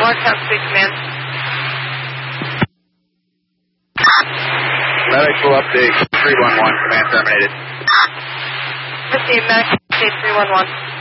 Marktown Street Command. Medical update 311, command terminated. Received, Medical update 311.